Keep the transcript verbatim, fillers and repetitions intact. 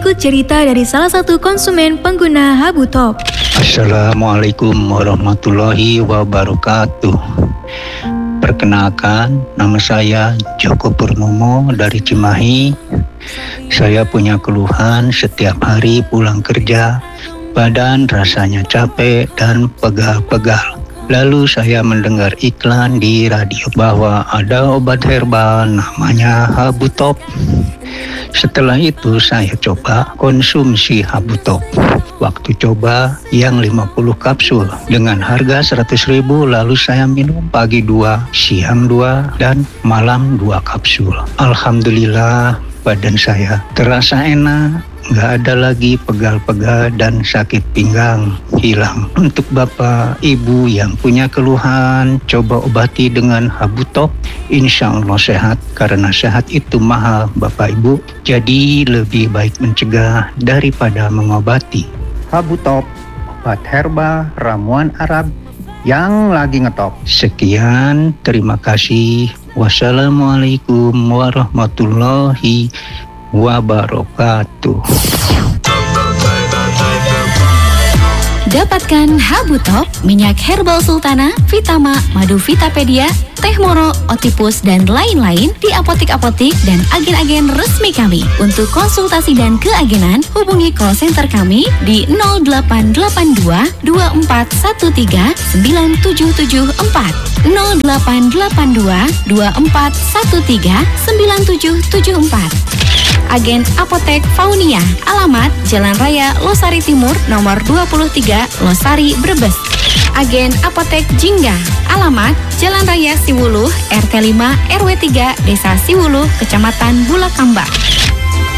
ikut cerita dari salah satu konsumen pengguna Habu Top. Assalamualaikum warahmatullahi wabarakatuh. Perkenalkan, nama saya Joko Purnomo dari Cimahi. Saya punya keluhan setiap hari pulang kerja, badan rasanya capek dan pegal-pegal. Lalu saya mendengar iklan di radio bahwa ada obat herbal namanya Habu Top. Setelah itu saya coba konsumsi Habu Top. Waktu coba yang lima puluh kapsul dengan harga seratus ribu, lalu saya minum pagi dua, siang dua, dan malam dua kapsul. Alhamdulillah badan saya terasa enak, nggak ada lagi pegal-pegal dan sakit pinggang, hilang. Untuk bapak ibu yang punya keluhan, coba obati dengan Habu Top, insya Allah sehat. Karena sehat itu mahal bapak ibu, jadi lebih baik mencegah daripada mengobati. Habu Top, obat herbal ramuan Arab yang lagi ngetop. Sekian, terima kasih. Wassalamualaikum warahmatullahi wabarakatuh. Dapatkan Habu Top, minyak herbal sultana, Vitama, madu Vitapedia, teh moro, otipus, dan lain-lain di apotik-apotik dan agen-agen resmi kami. Untuk konsultasi dan keagenan, hubungi call center kami di nol delapan delapan dua dua empat satu tiga sembilan tujuh tujuh empat nol delapan delapan dua dua empat satu tiga sembilan tujuh tujuh empat. Agen Apotek Faunia, alamat Jalan Raya Losari Timur nomor dua puluh tiga, Losari, Brebes. Agen Apotek Jingga, alamat Jalan Raya Siwuluh, R T lima R W tiga, Desa Siwuluh, Kecamatan Bulakamba.